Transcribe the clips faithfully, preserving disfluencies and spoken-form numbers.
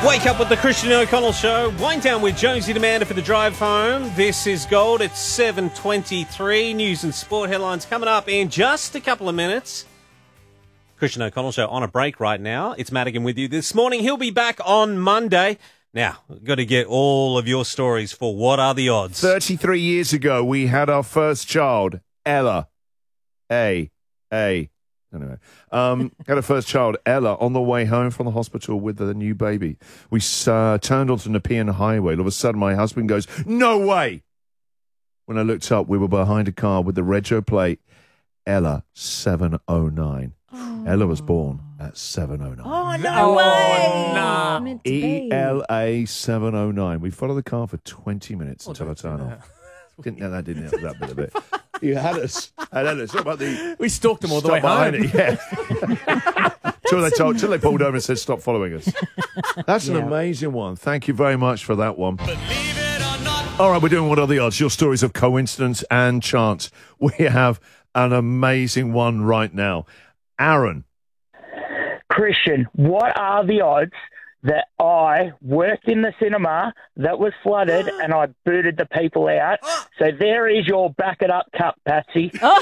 Wake up with the Christian O'Connell Show. Wind down with Jonesy Demander for the drive home. This is Gold. It's seven twenty-three. News and sport headlines coming up in just a couple of minutes. Christian O'Connell Show on a break right now. It's Madigan with you this morning. He'll be back on Monday. Now, we've got to get all of your stories for What Are the Odds? thirty-three years ago, we had our first child, Ella. A. A. Anyway, um, had a first child, Ella, on the way home from the hospital with the new baby. We uh, turned onto Nepean Highway. All of a sudden, my husband goes, "No way!" When I looked up, we were behind a car with the rego plate, Ella seven oh nine. Oh. Ella was born at seven oh nine. Oh, no oh, way! No. E L A seven oh nine. We followed the car for twenty minutes until I turned off. Didn't know that, didn't know that bit of it. You had us. I had us. What about the... We stalked them all the way home. It, yeah. Till they told, till they pulled over and said, "Stop following us." That's an yeah. amazing one. Thank you very much for that one. All right, we're doing What Are the Odds? Your stories of coincidence and chance. We have an amazing one right now. Aaron. Christian, what are the odds that I worked in the cinema that was flooded and I booted the people out? So there is your back it up cup, Patsy. Wow.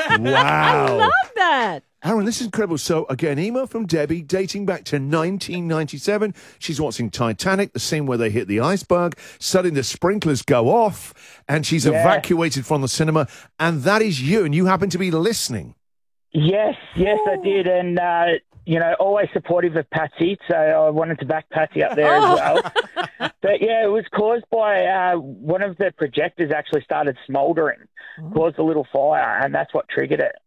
I love that. Aaron, this is incredible. So, again, email from Debbie dating back to nineteen ninety-seven. She's watching Titanic, the scene where they hit the iceberg. Suddenly the sprinklers go off and she's yeah. evacuated from the cinema. And that is you. And you happen to be listening. Yes, yes, I did. And, uh, you know, always supportive of Patsy. So I wanted to back Patsy up there as well. But, yeah, it was caused by uh, one of the projectors actually started smouldering, oh. caused a little fire, and that's what triggered it.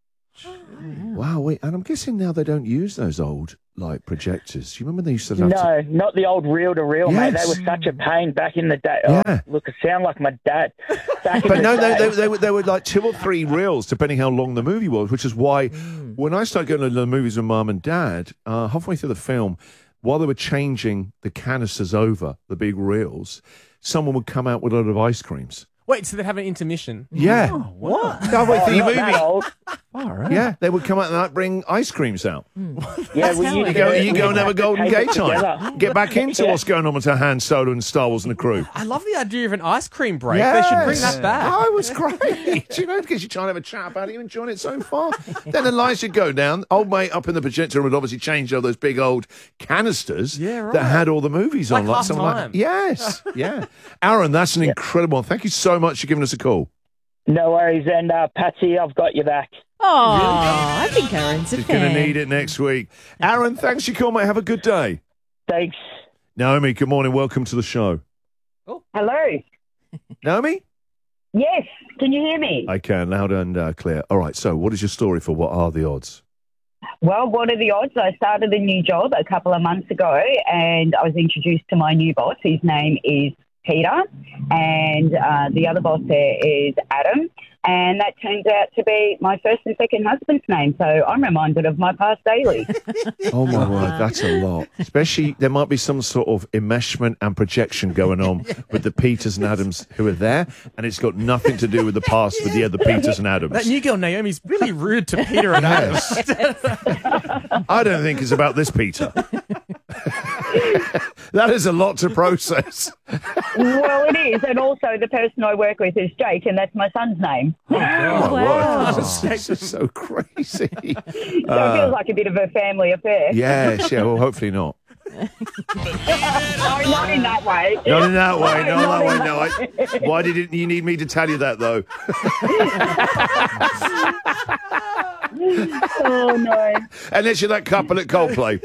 Wow, wait, and I'm guessing now they don't use those old, like, projectors. You remember they used to have No, to... not the old reel-to-reel, yes. mate. They were such a pain back in the day. Oh, yeah. Look, I sound like my dad. Back but in no, the they, day. they, they, were, they were like two or three reels, depending how long the movie was, which is why mm. when I started going to the movies with Mum and Dad, uh, halfway through the film, while they were changing the canisters over, the big reels, someone would come out with a lot of ice creams. Wait, so they'd have an intermission? Yeah. Oh, what? Halfway through your movie. Oh, right. Yeah, they would come out and like, bring ice creams out. Mm. Yeah, well, you, you go, you go and have a golden gay time. Together. Get back into yeah. what's going on with Han Solo and Star Wars and the crew. I love the idea of an ice cream break. Yes. They should bring that back. Oh, it was great. You know, because you're trying to have a chat about it, you're enjoying it so far. Then the lights would go down. Old mate up in the projector room would obviously change all those big old canisters yeah, right. that had all the movies like on. Like half something time. Like, yes, yeah. Aaron, that's an yeah. incredible one. Thank you so much for giving us a call. No worries. And uh, Patsy, I've got your back. Oh, I think Aaron's a She's fan. going to need it next week. Aaron, thanks for your call, mate. Have a good day. Thanks. Naomi, good morning. Welcome to the show. Oh. Hello. Naomi? Yes. Can you hear me? I can, loud and uh, clear. All right, so what is your story for What Are the Odds? Well, what are the odds? I started a new job a couple of months ago and I was introduced to my new boss. His name is Peter, and uh, the other boss there is Adam, and that turns out to be my first and second husband's name, so I'm reminded of my past daily. Oh, my word, that's a lot. Especially, there might be some sort of enmeshment and projection going on with the Peters and Adams who are there, and it's got nothing to do with the past with the other Peters and Adams. That new girl, Naomi's really rude to Peter and Adam. I don't think it's about this Peter. That is a lot to process. Well, it is, and also the person I work with is Jake, and that's my son's name. Oh, wow. wow. That's, that's just so crazy. So uh, it feels like a bit of a family affair. Yes, yeah, well, hopefully not. No, not in that way. Not in that way, no, not that way, no. I, why did you need me to tell you that, though? Oh, no. Unless you're that couple at Coldplay.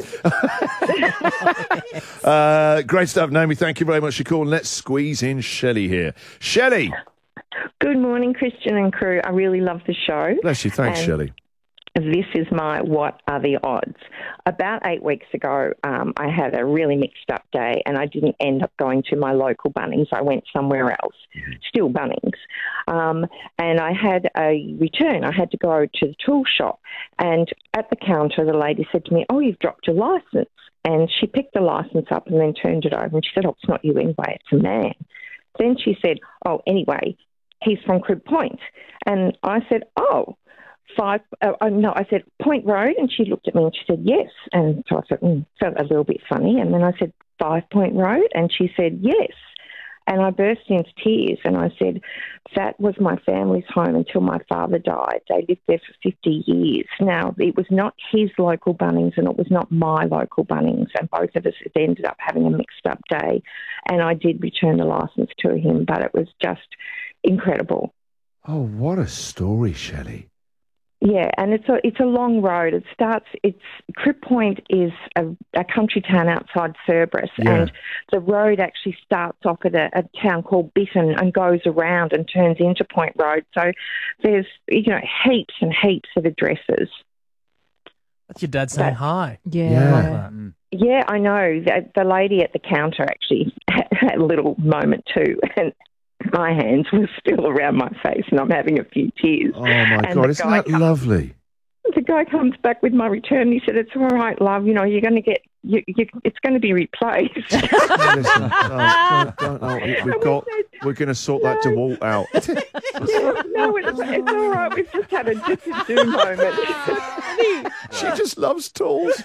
uh, great stuff, Naomi. Thank you very much for calling. Let's squeeze in Shelley here. Shelley. Good morning, Christian and crew. I really love the show. Bless you. Thanks, and Shelley. This is my What Are the Odds? About eight weeks ago, um, I had a really mixed up day and I didn't end up going to my local Bunnings. I went somewhere else, still Bunnings. Um, and I had a return. I had to go to the tool shop. And at the counter, the lady said to me, "Oh, you've dropped your licence." And she picked the licence up and then turned it over and she said, "Oh, it's not you anyway, it's a man." Then she said, "Oh, anyway, he's from Crib Point." And I said, "Oh." five, uh, uh, no, I said, Point Road. And she looked at me and she said, yes. And so I thought, mm, felt a little bit funny. And then I said, Five Point Road. And she said, yes. And I burst into tears and I said, that was my family's home until my father died. They lived there for fifty years. Now, it was not his local Bunnings and it was not my local Bunnings. And both of us ended up having a mixed up day. And I did return the licence to him, but it was just incredible. Oh, what a story, Shelley. Yeah, and it's a it's a long road. It starts. It's Crib Point is a, a country town outside Cerberus, Yeah. and the road actually starts off at a, a town called Bitton and goes around and turns into Point Road. So there's you know heaps and heaps of addresses. That's your dad saying That- hi. Yeah. Yeah. Love that. Mm. Yeah, I know. The, the lady at the counter actually had a little moment too, and my hands were still around my face, and I'm having a few tears. Oh, my And God. the Isn't guy that comes- lovely? The guy comes back with my return. And he said, "It's all right, love. You know, you're going to get. You, you, it's going to be replaced." Listen, no, don't, don't, no, we- we've got. We're going to sort that DeWalt out. Yeah, no, it's, it's all right. We've just had a just a do moment. She just loves tools.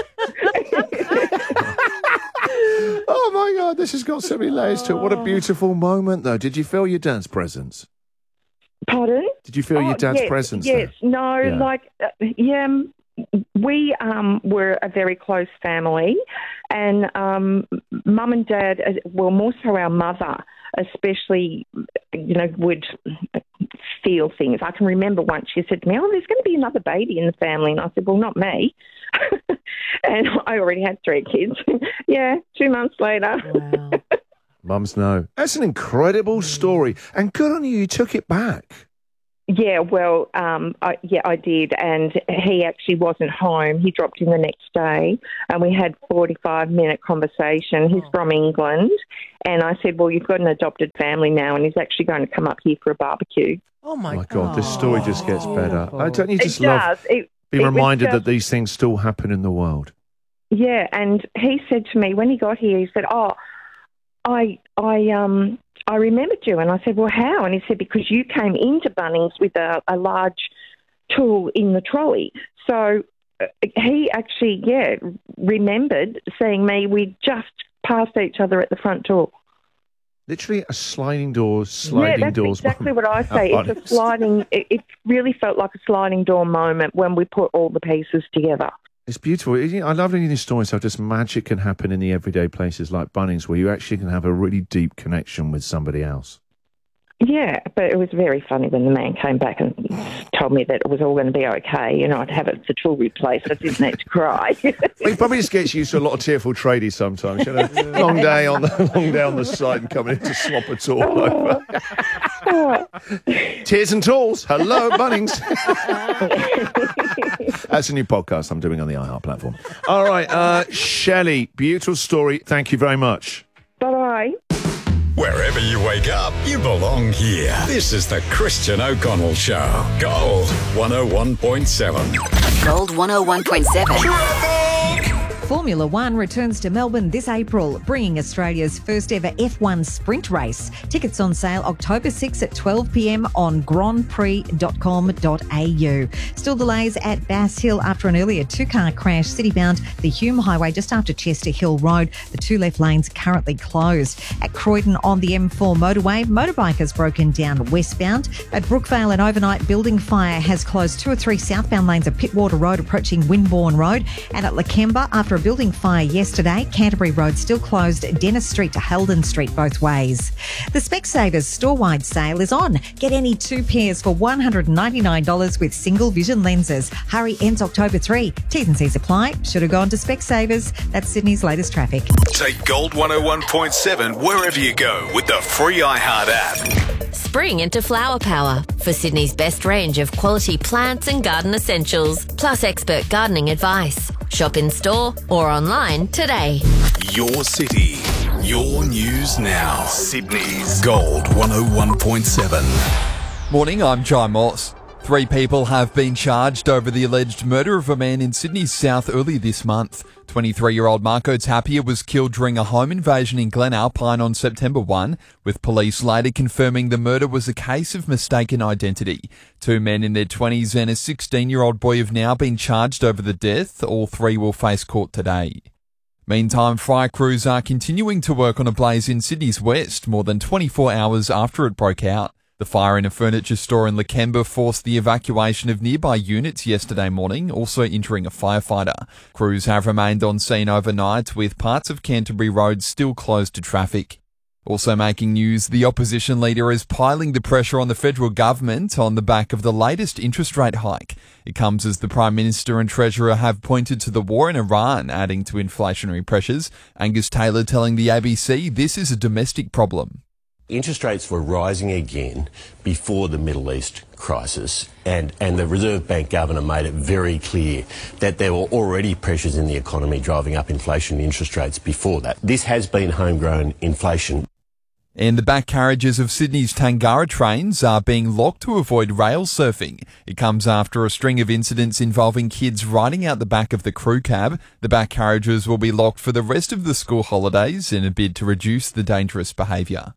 Oh my God, this has got so many layers to it. What a beautiful moment, though. Did you feel your dad's presence? Pardon? Did you feel your Oh, dad's yes, presence? Yes. there? No. Yeah. Like, uh, yeah. um, We um, were a very close family, and um, mum and dad, uh, well, more so our mother, especially, you know, would feel things. I can remember once she said to me, "Oh, there's going to be another baby in the family," and I said, "Well, not me." And I already had three kids. Yeah, two months later. Wow. Mums know. That's an incredible story, and good on you. You took it back. Yeah, well, um, I, yeah, I did, and he actually wasn't home. He dropped in the next day, and we had forty-five minute conversation. He's from England, and I said, "Well, you've got an adopted family now, and he's actually going to come up here for a barbecue." Oh, my, Oh my God, this story just gets better. I don't you just it love does. It, being it was reminded just- that these things still happen in the world. Yeah, and he said to me when he got here, he said, "Oh, I, I, um." I remembered you. And I said, well, how? And he said, because you came into Bunnings with a, a large tool in the trolley. So uh, he actually, yeah, remembered seeing me. We just passed each other at the front door. Literally a sliding doors, sliding yeah, that's doors. exactly what I say. At It's a Bunnings. sliding, it, it really felt like a sliding door moment when we put all the pieces together. It's beautiful. You know, I love reading these stories how just magic can happen in the everyday places like Bunnings where you actually can have a really deep connection with somebody else. Yeah, but it was very funny when the man came back and told me that it was all going to be okay. You know, I'd have it, the tool replaced. I didn't need to cry. Well, he probably just gets used to a lot of tearful tradies sometimes. You know, long day on the long day on the site and coming in to swap it all over. Tears and tools. Hello, Bunnings. That's a new podcast I'm doing on the iHeart platform. All right, uh, Shelley, beautiful story. Thank you very much. Bye-bye. Wherever you wake up, you belong here. This is the Christian O'Connell Show. Gold one oh one point seven. Gold one oh one point seven. Formula One returns to Melbourne this April, bringing Australia's first ever F one sprint race. Tickets on sale October sixth at twelve p m on grand prix dot com dot a u. Still delays at Bass Hill after an earlier two-car crash city-bound the Hume Highway just after Chester Hill Road. The two left lanes currently closed. At Croydon on the M four motorway, motorbikers broken down westbound. At Brookvale, an overnight building fire has closed two or three southbound lanes of Pittwater Road approaching Winbourne Road. And at Lakemba, after a building fire yesterday, Canterbury Road still closed Dennis Street to Heldon Street both ways. The Specsavers store-wide sale is on. Get any two pairs for one hundred ninety-nine dollars with single vision lenses. Hurry ends October third. T's and C's apply. Should have gone to Specsavers. That's Sydney's latest traffic. Take Gold one oh one point seven wherever you go with the free iHeart app. Spring into flower power for Sydney's best range of quality plants and garden essentials, plus expert gardening advice. Shop in store or online today. Your city, your news now. Sydney's Gold one oh one point seven. Morning, I'm Jai Moss. Three people have been charged over the alleged murder of a man in Sydney's south earlier this month. twenty-three-year-old Marco Tapia was killed during a home invasion in Glen Alpine on September first, with police later confirming the murder was a case of mistaken identity. Two men in their twenties and a sixteen-year-old boy have now been charged over the death. All three will face court today. Meantime, fire crews are continuing to work on a blaze in Sydney's west more than twenty-four hours after it broke out. The fire in a furniture store in Lakemba forced the evacuation of nearby units yesterday morning, also injuring a firefighter. Crews have remained on scene overnight, with parts of Canterbury Road still closed to traffic. Also making news, the opposition leader is piling the pressure on the federal government on the back of the latest interest rate hike. It comes as the Prime Minister and Treasurer have pointed to the war in Iran, adding to inflationary pressures. Angus Taylor telling the A B C this is a domestic problem. Interest rates were rising again before the Middle East crisis, and, and the Reserve Bank Governor made it very clear that there were already pressures in the economy driving up inflation and interest rates before that. This has been homegrown inflation. And the back carriages of Sydney's Tangara trains are being locked to avoid rail surfing. It comes after a string of incidents involving kids riding out the back of the crew cab. The back carriages will be locked for the rest of the school holidays in a bid to reduce the dangerous behaviour.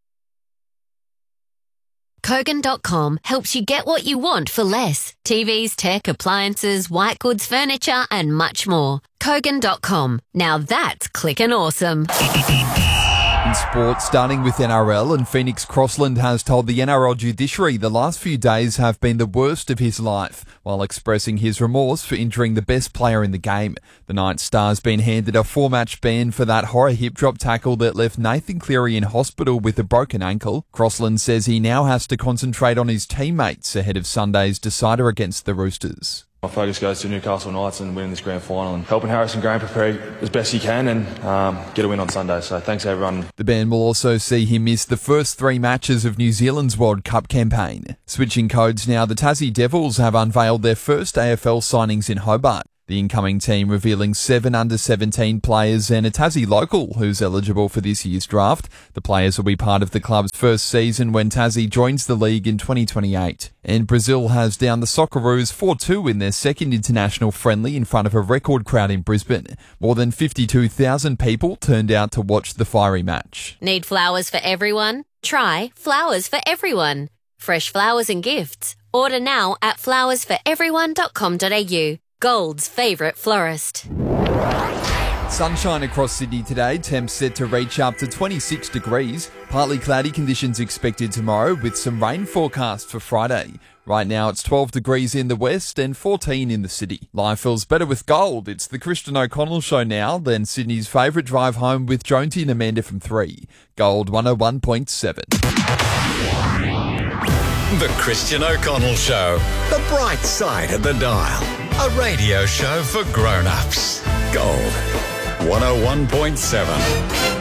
Kogan dot com helps you get what you want for less. T Vs, tech, appliances, white goods, furniture, and much more. Kogan dot com. Now that's clickin' awesome. In sport, starting with N R L, and Phoenix Crossland has told the N R L judiciary the last few days have been the worst of his life, while expressing his remorse for injuring the best player in the game. The Knights star's been handed a four-match ban for that horror hip-drop tackle that left Nathan Cleary in hospital with a broken ankle. Crossland says he now has to concentrate on his teammates ahead of Sunday's decider against the Roosters. My focus goes to Newcastle Knights and winning this grand final and helping Harrison Graham prepare as best he can and um, get a win on Sunday. So thanks everyone. The ban will also see him miss the first three matches of New Zealand's World Cup campaign. Switching codes now, the Tassie Devils have unveiled their first A F L signings in Hobart. The incoming team revealing seven under seventeen players and a Tassie local who's eligible for this year's draft. The players will be part of the club's first season when Tassie joins the league in twenty twenty-eight. And Brazil has downed the Socceroos four two in their second international friendly in front of a record crowd in Brisbane. More than fifty-two thousand people turned out to watch the fiery match. Need flowers for everyone? Try Flowers for Everyone. Fresh flowers and gifts. Order now at flowers for everyone dot com dot a u. Gold's favourite florist. Sunshine across Sydney today, temps set to reach up to twenty-six degrees. Partly cloudy conditions expected tomorrow with some rain forecast for Friday. Right now it's twelve degrees in the west and fourteen in the city. Life feels better with gold. It's the Christian O'Connell Show now, then Sydney's favourite drive home with Jonesy and Amanda from three. Gold one oh one point seven. The Christian O'Connell Show. The bright side of the dial. A radio show for grown-ups. Gold one oh one point seven.